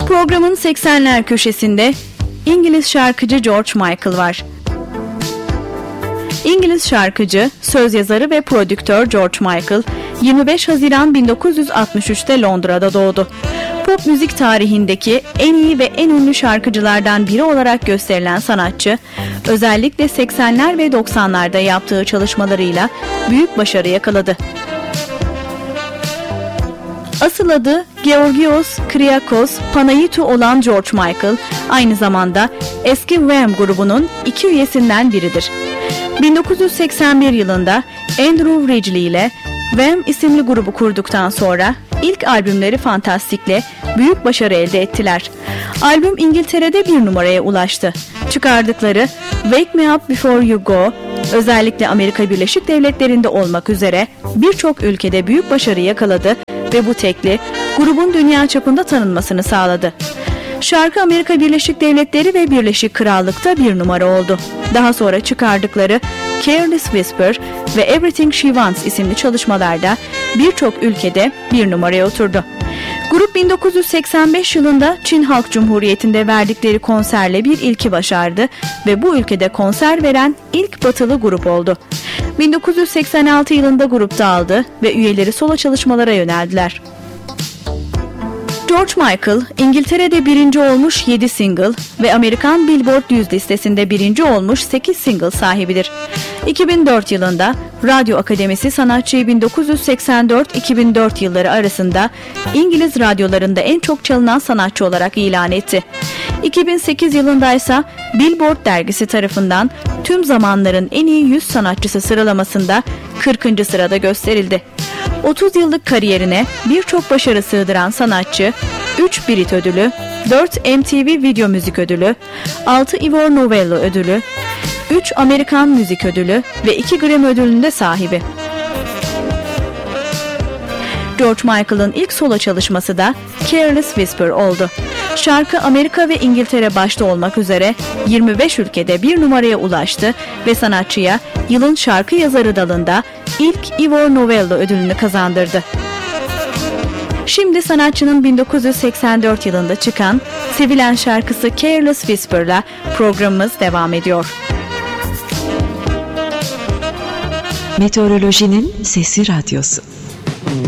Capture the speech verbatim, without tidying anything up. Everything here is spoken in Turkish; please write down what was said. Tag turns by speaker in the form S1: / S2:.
S1: Programın seksenler köşesinde İngiliz şarkıcı George Michael var. İngiliz şarkıcı, söz yazarı ve prodüktör George Michael, yirmi beş Haziran bin dokuz yüz altmış üçte Londra'da doğdu. Pop müzik tarihindeki en iyi ve en ünlü şarkıcılardan biri olarak gösterilen sanatçı, özellikle seksenler ve doksanlarda yaptığı çalışmalarıyla büyük başarı yakaladı. Asıl adı Georgios Kyriakos Panayitou olan George Michael, aynı zamanda eski Wham grubunun iki üyesinden biridir. bin dokuz yüz seksen bir yılında Andrew Ridgeley ile Wham isimli grubu kurduktan sonra ilk albümleri Fantastic'le büyük başarı elde ettiler. Albüm İngiltere'de bir numaraya ulaştı. Çıkardıkları Wake Me Up Before You Go, özellikle Amerika Birleşik Devletleri'nde olmak üzere birçok ülkede büyük başarı yakaladı ve bu tekli grubun dünya çapında tanınmasını sağladı. Şarkı Amerika Birleşik Devletleri ve Birleşik Krallık'ta bir numara oldu. Daha sonra çıkardıkları Careless Whisper ve Everything She Wants isimli çalışmalarda birçok ülkede bir numaraya oturdu. Grup bin dokuz yüz seksen beş yılında Çin Halk Cumhuriyeti'nde verdikleri konserle bir ilki başardı ve bu ülkede konser veren ilk batılı grup oldu. bin dokuz yüz seksen altı yılında grup dağıldı ve üyeleri solo çalışmalara yöneldiler. George Michael, İngiltere'de birinci olmuş yedi single ve Amerikan Billboard yüz listesinde birinci olmuş sekiz single sahibidir. iki bin dört yılında Radyo Akademisi sanatçıyı bin dokuz yüz seksen dört iki bin dört yılları arasında İngiliz radyolarında en çok çalınan sanatçı olarak ilan etti. iki bin sekiz yılında ise Billboard dergisi tarafından tüm zamanların en iyi yüz sanatçısı sıralamasında kırkıncı sırada gösterildi. otuz yıllık kariyerine birçok başarı sığdıran sanatçı, üç Brit ödülü, dört M T V Video Müzik Ödülü, altı Ivor Novello ödülü, üç Amerikan Müzik Ödülü ve iki Grammy ödülünde sahibi. George Michael'ın ilk solo çalışması da Careless Whisper oldu. Şarkı Amerika ve İngiltere başta olmak üzere yirmi beş ülkede bir numaraya ulaştı ve sanatçıya yılın şarkı yazarı dalında ilk Ivor Novello ödülünü kazandırdı. Şimdi sanatçının bin dokuz yüz seksen dört yılında çıkan sevilen şarkısı Careless Whisper'la programımız devam ediyor.
S2: Meteorolojinin Sesi Radyosu.